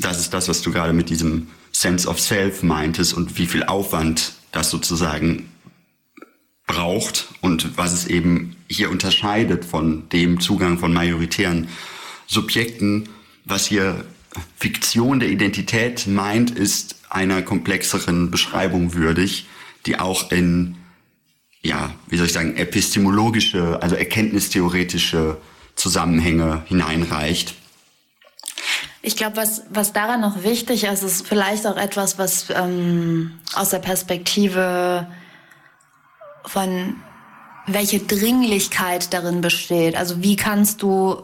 das ist das, was du gerade mit diesem Sense of Self meintest und wie viel Aufwand das sozusagen braucht und was es eben hier unterscheidet von dem Zugang von majoritären Subjekten. Was hier Fiktion der Identität meint, ist einer komplexeren Beschreibung würdig, die auch in, ja, wie soll ich sagen, epistemologische, also erkenntnistheoretische Zusammenhänge hineinreicht. Ich glaube, was daran noch wichtig ist, ist vielleicht auch etwas, was aus der Perspektive von welche Dringlichkeit darin besteht. Also wie kannst du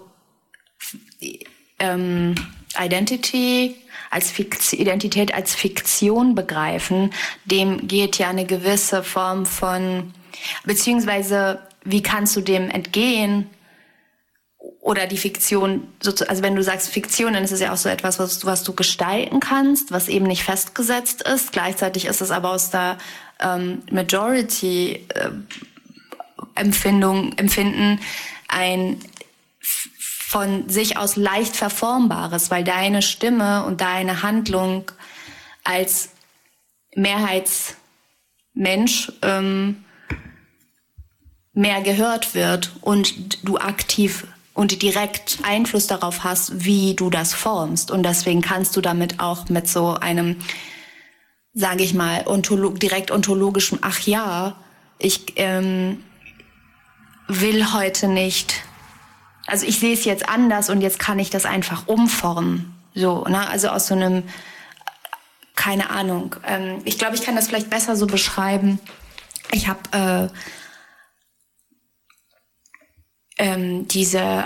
Identität als Fiktion begreifen? Dem geht ja eine gewisse Form von, beziehungsweise wie kannst du dem entgehen? Oder die Fiktion, also wenn du sagst Fiktion, dann ist es ja auch so etwas, was du gestalten kannst, was eben nicht festgesetzt ist. Gleichzeitig ist es aber aus der Majority-Empfinden ein von sich aus leicht Verformbares, weil deine Stimme und deine Handlung als Mehrheitsmensch mehr gehört wird und du aktiv und direkt Einfluss darauf hast, wie du das formst. Und deswegen kannst du damit auch mit so einem, sage ich mal, direkt ontologischen, ach ja, ich will heute nicht, also ich sehe es jetzt anders und jetzt kann ich das einfach umformen. So, ne? Also aus so einem, keine Ahnung. Ich glaube, ich kann das vielleicht besser so beschreiben. Ich habe diese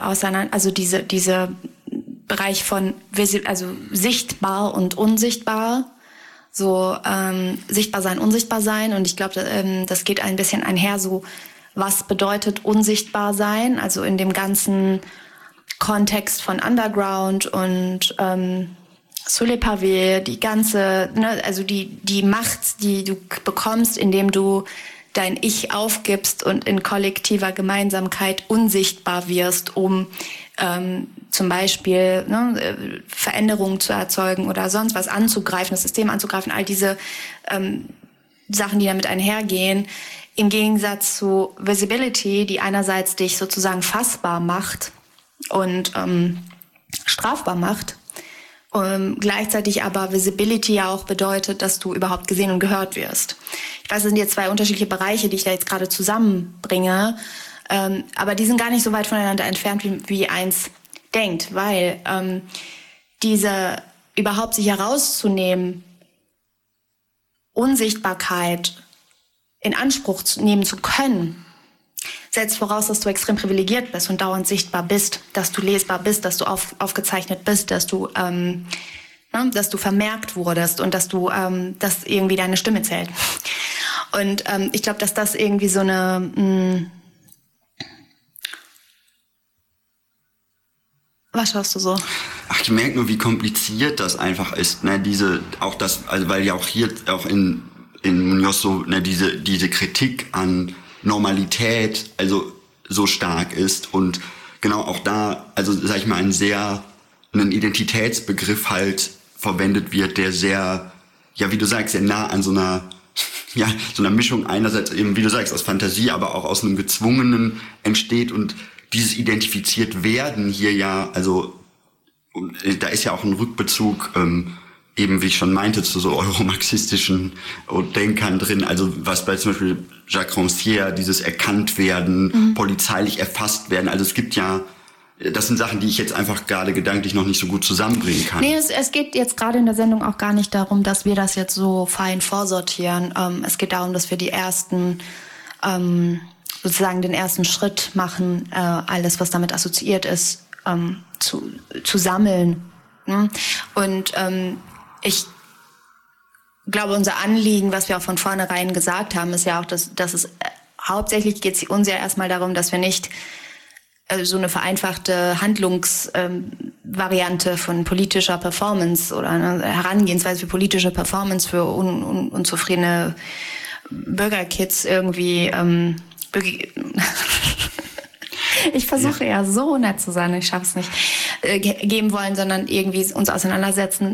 Bereich von sichtbar und unsichtbar, so sichtbar sein, unsichtbar sein. Und ich glaube, das geht ein bisschen einher, so was bedeutet unsichtbar sein, also in dem ganzen Kontext von Underground und Sous les Pavés, die ganze, ne, also die Macht, die du bekommst, indem du dein Ich aufgibst und in kollektiver Gemeinsamkeit unsichtbar wirst, um zum Beispiel Veränderungen zu erzeugen oder sonst was anzugreifen, das System anzugreifen, all diese Sachen, die damit einhergehen, im Gegensatz zu Visibility, die einerseits dich sozusagen fassbar macht und strafbar macht, gleichzeitig aber Visibility ja auch bedeutet, dass du überhaupt gesehen und gehört wirst. Ich weiß, das sind jetzt zwei unterschiedliche Bereiche, die ich da jetzt gerade zusammenbringe, aber die sind gar nicht so weit voneinander entfernt, wie eins denkt, weil diese überhaupt sich herauszunehmen, Unsichtbarkeit in Anspruch nehmen zu können, setzt voraus, dass du extrem privilegiert bist und dauernd sichtbar bist, dass du lesbar bist, dass du aufgezeichnet bist, dass du vermerkt wurdest und dass irgendwie deine Stimme zählt. Und ich glaube, dass das irgendwie so eine... Was schaust du so? Ach, ich merke nur, wie kompliziert das einfach ist, ne? Weil ja auch hier, auch in Munoz so, ne, diese Kritik an Normalität, also so stark ist und genau auch da, also sag ich mal, ein Identitätsbegriff halt verwendet wird, der sehr, ja, wie du sagst, sehr nah an so einer Mischung einerseits eben, wie du sagst, aus Fantasie, aber auch aus einem Gezwungenen entsteht und dieses identifiziert werden hier ja, also da ist ja auch ein Rückbezug, eben wie ich schon meinte, zu so euromarxistischen Denkern drin, also was bei zum Beispiel Jacques Rancière, dieses Erkanntwerden, polizeilich erfasst werden, also es gibt ja, das sind Sachen, die ich jetzt einfach gerade gedanklich noch nicht so gut zusammenbringen kann. Nee, es geht jetzt gerade in der Sendung auch gar nicht darum, dass wir das jetzt so fein vorsortieren. Es geht darum, dass wir die ersten, sozusagen den ersten Schritt machen, alles, was damit assoziiert ist, zu sammeln. Ne? Und ich glaube, unser Anliegen, was wir auch von vornherein gesagt haben, ist ja auch, dass es hauptsächlich geht es uns ja erstmal darum, dass wir nicht so eine vereinfachte Handlungsvariante von politischer Performance oder eine Herangehensweise für politische Performance für unzufriedene Bürgerkids irgendwie ich versuche ja so nett zu sein, ich schaffe es nicht, geben wollen, sondern irgendwie uns auseinandersetzen